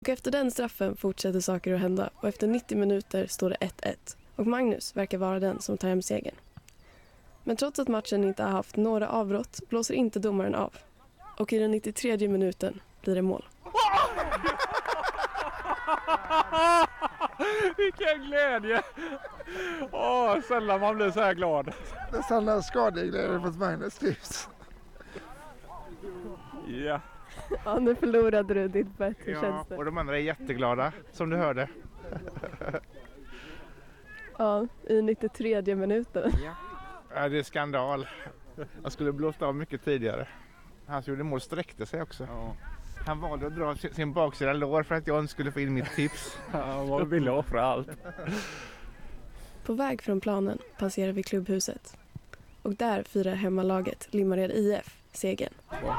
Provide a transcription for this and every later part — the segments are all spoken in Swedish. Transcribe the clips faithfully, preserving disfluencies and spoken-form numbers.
Och efter den straffen fortsätter saker att hända och efter nittio minuter står det ett ett och Magnus verkar vara den som tar hem segern. Men trots att matchen inte har haft några avbrott blåser inte domaren av. Och i den nittiotredje minuten blir det mål. Vilken glädje! Åh, sällan man blir så här glad. Det är sällan skadeglädje hos Magnus tips. Ja. Ja, nu förlorade du ditt bett. Hur Ja, känns det? och de andra är jätteglada, som du hörde. Ja, i nittiotredje minuten. Ja. Ja, det är skandal. Jag skulle blåst av mycket tidigare. Han som gjorde mål sträckte sig också. Ja. Han valde att dra sin baksida lår för att jag inte skulle få in mitt tips. Han var villig att offra allt. På väg från planen passerar vi klubbhuset. Och där firar hemmalaget Limmared I F segern.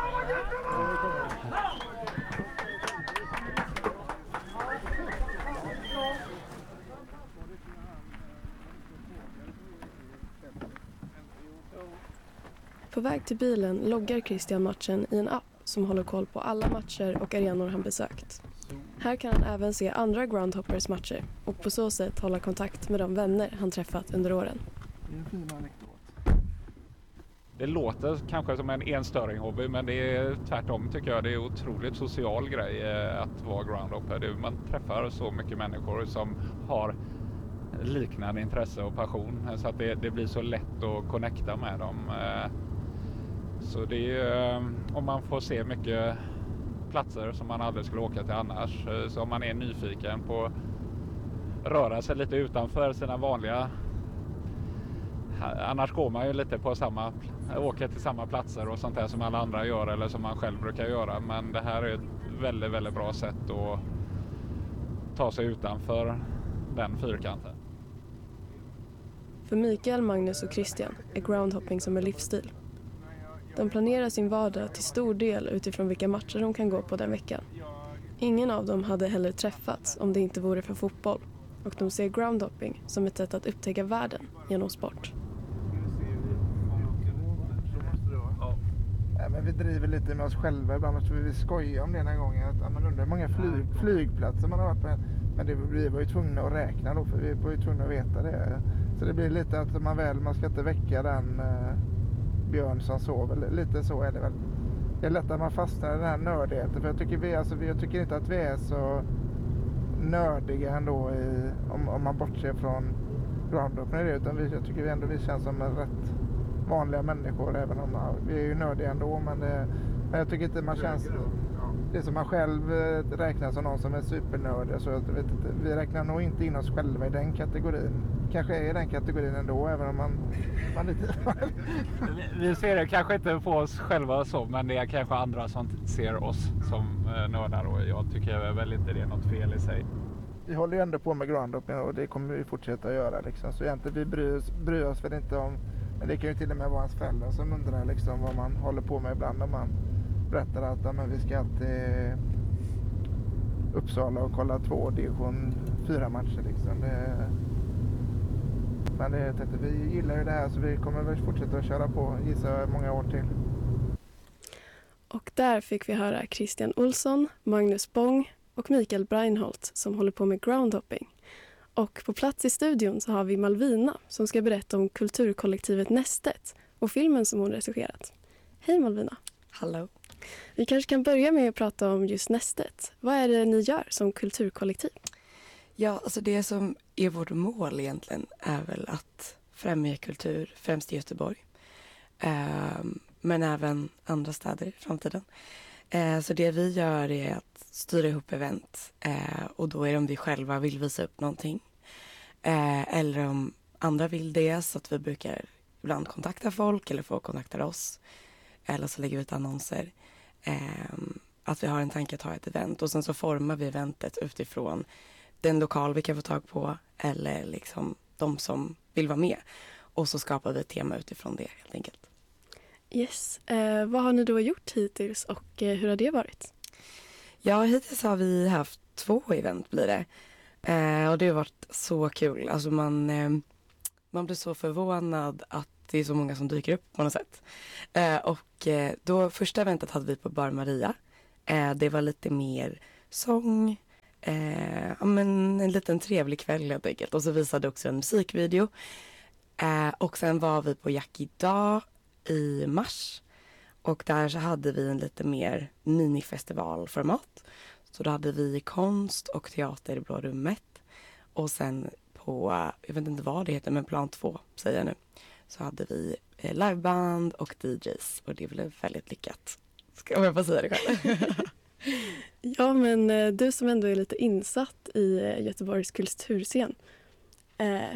På väg till bilen loggar Christian matchen i en app som håller koll på alla matcher och arenor han besökt. Här kan han även se andra Groundhoppers matcher och på så sätt hålla kontakt med de vänner han träffat under åren. Det är en fin anekdot. Det låter kanske som en enstöring-hobby, men det är tvärtom tycker jag. Det är en otroligt social grej att vara groundhopper. Man träffar så mycket människor som har liknande intresse och passion så att det, det blir så lätt att connecta med dem. Så det är, om man får se mycket platser som man aldrig skulle åka till annars, så om man är nyfiken på att röra sig lite utanför sina vanliga, annars går man ju lite på samma, åker till samma platser och sånt där som alla andra gör eller som man själv brukar göra, men det här är ett väldigt, väldigt bra sätt att ta sig utanför den fyrkanten. För Mikael, Magnus och Christian är groundhopping som en livsstil. De planerar sin vardag till stor del utifrån vilka matcher de kan gå på den veckan. Ingen av dem hade heller träffats om det inte vore för fotboll. Och de ser groundhopping som ett sätt att upptäcka världen genom sport. Ja. Ja, men vi driver lite med oss själva ibland, så vi skojar om det den här gången. Att man undrar hur många flyg, flygplatser man har varit på. Men det, vi var ju tvungna att räkna då, för vi var ju tvungna att veta det. Så det blir lite att man väl, man ska inte väcka den eh, björn som sover. Lite så är det väl. Det är lätt att man fastnar i den här nördigheten. För jag tycker, vi, alltså, jag tycker inte att vi är så nördiga ändå i, om, om man bortser från groundhopping i det. Utan vi, jag tycker vi ändå vi känns som en rätt vanliga människor. Även om ja, vi är ju nördiga ändå. Men, det, men jag tycker inte man känns... Det är som man själv räknar som någon som är supernörd. Så jag vet inte, vi räknar nog inte in oss själva i den kategorin. Kanske är i den kategorin ändå, även om man, man lite... Vi ser det kanske inte på oss själva så, men det är kanske andra som ser oss som nördar och jag tycker väl inte det är något fel i sig. Vi håller ju ändå på med groundhopping och det kommer vi fortsätta att göra liksom. Så egentligen vi bryr oss, bryr oss väl inte om, men det kan ju till och med vara ens föräldrar som undrar liksom vad man håller på med ibland, när man berättar att ja, men vi ska alltid Uppsala och kolla två division fyra matcher liksom. Det, men det, det, vi gillar ju det här, så vi kommer väl fortsätta att köra på, gissa många år till. Och där fick vi höra Christian Olsson, Magnus Bång och Mikael Breinholt som håller på med groundhopping. Och på plats i studion så har vi Malvina som ska berätta om kulturkollektivet Nästet och filmen som hon regisserat. Hej Malvina! Hallå! Vi kanske kan börja med att prata om just Nästet. Vad är det ni gör som kulturkollektiv? Ja, alltså det som är vårt mål egentligen är väl att främja kultur, främst i Göteborg. Eh, men även andra städer i framtiden. Eh, så det vi gör är att styra ihop event. Eh, och då är det om vi själva vill visa upp någonting. Eh, eller om andra vill det, så att vi brukar ibland kontakta folk eller få kontakta oss. Eller så lägger vi ut annonser. Eh, att vi har en tanke att ha ett event. Och sen så formar vi eventet utifrån den lokal vi kan få tag på. Eller liksom de som vill vara med. Och så skapar vi ett tema utifrån det helt enkelt. Yes. Eh, vad har ni då gjort hittills och eh, hur har det varit? Ja, hittills har vi haft två event blir det. Eh, och det har varit så kul. Alltså man, eh, man blir så förvånad att det är så många som dyker upp på något sätt. Eh, och eh, då första eventet hade vi på Bar Maria. Eh, det var lite mer sång, eh, ja, men en liten trevlig kväll helt enkelt. Och så visade också en musikvideo. Eh, och sen var vi på Jackie Dag i mars. Och där så hade vi en lite mer minifestivalformat. Så då hade vi konst och teater i Blå rummet. Och sen på, jag vet inte vad det heter, men plan två säger jag nu. Så hade vi eh, liveband och D Js. Och det blev väldigt lyckat. Ska jag bara säga det själv? Ja, men eh, du som ändå är lite insatt i eh, Göteborgs kulturscen. Eh,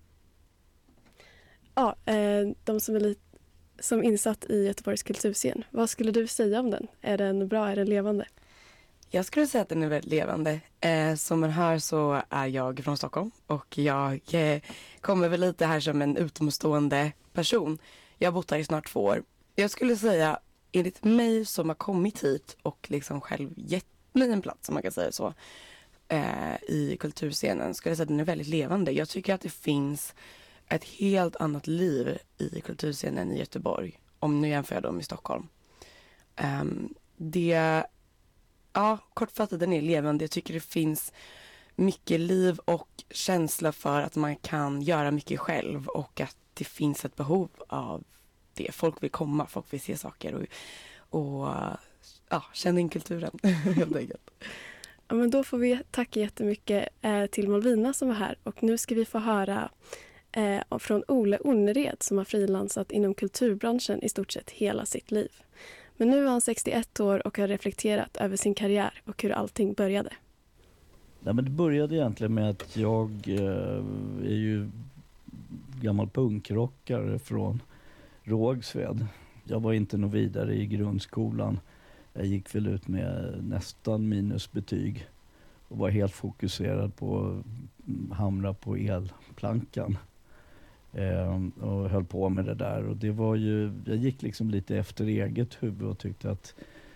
ja, eh, de som är lite som insatt i Göteborgs kulturscen. Vad skulle du säga om den? Är den bra? Är den levande? Jag skulle säga att den är väldigt levande. Eh, som man hör så är jag från Stockholm och jag eh, kommer väl lite här som en utomstående person. Jag har bott här i snart två år. Jag skulle säga, enligt mig som har kommit hit och liksom själv gett mig en plats, om man kan säga så, eh, i kulturscenen, skulle jag säga att den är väldigt levande. Jag tycker att det finns ett helt annat liv i kulturscenen i Göteborg, om nu jämför jag dem i Stockholm. Um, det, ja, kortfattat den är levande. Jag tycker det finns mycket liv och känsla för att man kan göra mycket själv och att det finns ett behov av det. Folk vill komma, folk vill se saker och, och ja, känna in kulturen helt enkelt. Ja, men då får vi tacka jättemycket eh, till Malvina som var här och nu ska vi få höra Eh, från Ole Ornered som har frilansat inom kulturbranschen i stort sett hela sitt liv. Men nu är han sextioett år och har reflekterat över sin karriär och hur allting började. Nej, men det började egentligen med att jag eh, är ju gammal punkrockare från Rågsved. Jag var inte något vidare i grundskolan. Jag gick väl ut med nästan minusbetyg och var helt fokuserad på att hamra på elplankan. Eh, och höll på med det där. Och det var ju, jag gick liksom lite efter eget huvud och tyckte att,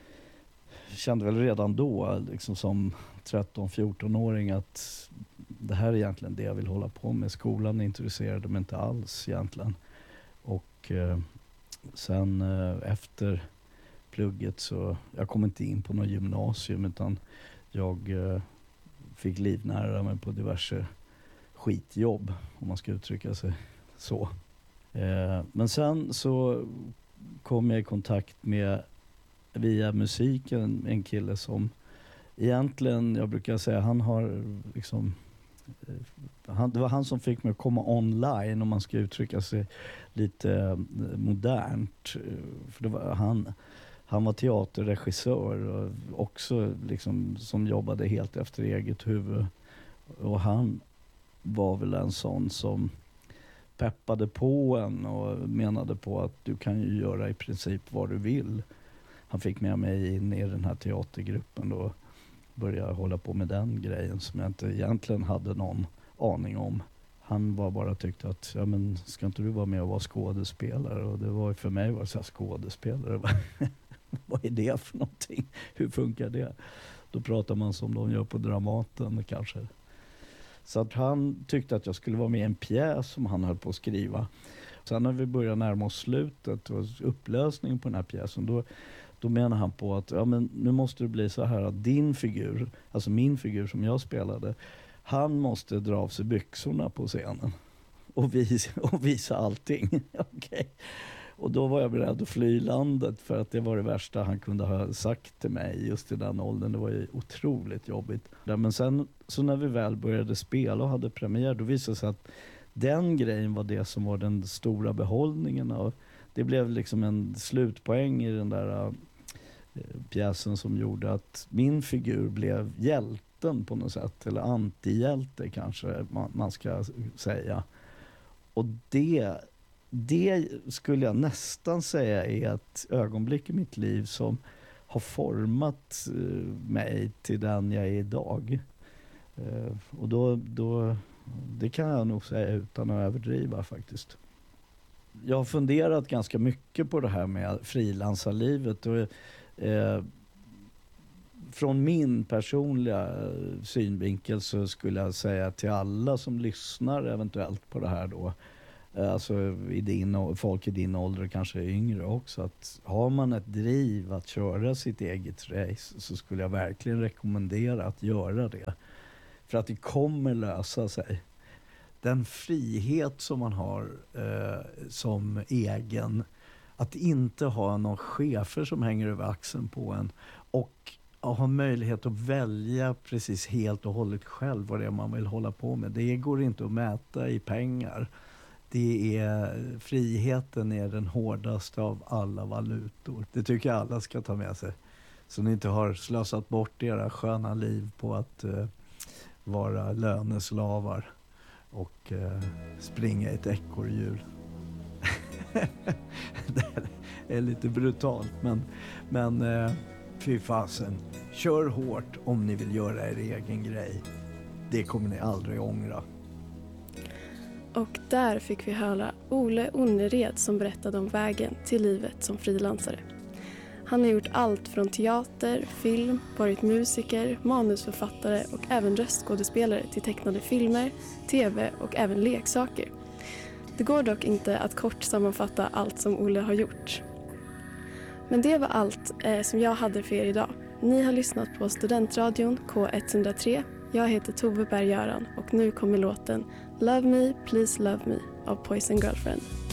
kände väl redan då liksom som tretton-fjorton-åring att det här är egentligen det jag vill hålla på med. Skolan intresserade mig inte alls egentligen. Och eh, sen eh, efter plugget så, jag kom inte in på något gymnasium utan jag eh, fick livnära mig på diverse skitjobb, om man ska uttrycka sig så. Eh, men sen så kom jag i kontakt med, via musiken, en kille som egentligen, jag brukar säga, han har liksom, eh, han, det var han som fick mig att komma online, om man ska uttrycka sig lite eh, modernt. För det var han, han var teaterregissör och också liksom som jobbade helt efter eget huvud. Och han var väl en sån som peppade på en och menade på att du kan ju göra i princip vad du vill. Han fick med mig in i den här teatergruppen då, började hålla på med den grejen som jag inte egentligen hade någon aning om. Han var bara tyckte att, ja men ska inte du vara med och vara skådespelare? Och det var för mig var det så här, skådespelare. Vad är det för någonting? Hur funkar det? Då pratar man som de gör på Dramaten kanske. Så att han tyckte att jag skulle vara med i en pjäs som han höll på att skriva. Sen när vi började närma oss slutet och upplösningen på den här pjäsen, då, då menar han på att ja, men nu måste det bli så här att din figur, alltså min figur som jag spelade, han måste dra av sig byxorna på scenen och visa, och visa allting. Okay. Och då var jag beredd att fly landet för att det var det värsta han kunde ha sagt till mig just i den åldern. Det var ju otroligt jobbigt. Men sen så när vi väl började spela och hade premiär, då visade det sig att den grejen var det som var den stora behållningen. Och det blev liksom en slutpoäng i den där äh, pjäsen som gjorde att min figur blev hjälten på något sätt. Eller antihjälte kanske man, man ska säga. Och det... Det skulle jag nästan säga är ett ögonblick i mitt liv som har format mig till den jag är idag. Och då, då, det kan jag nog säga utan att överdriva faktiskt. Jag har funderat ganska mycket på det här med frilansarlivet. Och, eh, från min personliga synvinkel så skulle jag säga till alla som lyssnar eventuellt på det här då, Alltså i din, folk i din ålder, kanske yngre också, att har man ett driv att köra sitt eget race så skulle jag verkligen rekommendera att göra det. För att det kommer lösa sig. Den frihet som man har eh, som egen, att inte ha någon chefer som hänger över axeln på en och ha möjlighet att välja precis helt och hållet själv vad det är man vill hålla på med. Det går inte att mäta i pengar. Det är, friheten är den hårdaste av alla valutor. Det tycker jag alla ska ta med sig. Så ni inte har slösat bort era sköna liv på att uh, vara löneslavar och uh, springa i ett ekorrhjul. Det är lite brutalt, men, men uh, fy fasen. Kör hårt om ni vill göra er egen grej. Det kommer ni aldrig ångra. Och där fick vi höra Ole Onnered som berättade om vägen till livet som frilansare. Han har gjort allt från teater, film, varit musiker, manusförfattare och även röstskådespelare till tecknade filmer, tv och även leksaker. Det går dock inte att kort sammanfatta allt som Ole har gjort. Men det var allt eh, som jag hade för er idag. Ni har lyssnat på Studentradion K etthundratre. Jag heter Tove Berg-Göran och nu kommer låten Love Me, Please Love Me av Poison Girlfriend.